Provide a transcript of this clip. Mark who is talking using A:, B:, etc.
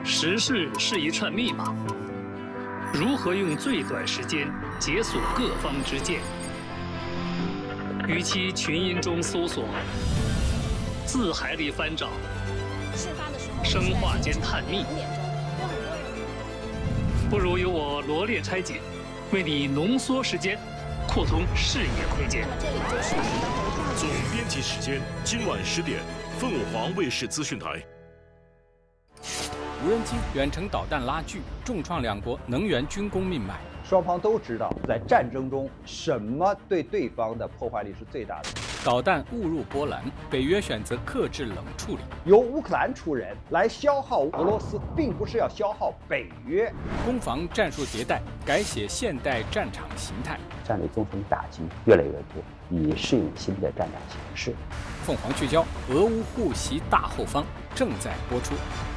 A: 时事是一串密码，如何用最短时间解锁各方之见？与其群音中搜索，字海里翻找，生化间探秘，不如由我罗列拆解，为你浓缩时间，扩通视野空间。
B: 总编辑时间，今晚10点，凤凰卫视资讯台。
C: 无人机、远程导弹拉锯，重创两国能源军工命脉。
D: 双方都知道，在战争中，什么对对方的破坏力是最大的。
C: 导弹误入波兰，北约选择克制冷处理。
D: 由乌克兰出人来消耗俄罗斯，并不是要消耗北约。
C: 攻防战术迭代，改写现代战场形态。
E: 战略纵深打击越来越多，以适应新的战场形势。
C: 凤凰聚焦，俄乌互袭大后方正在播出。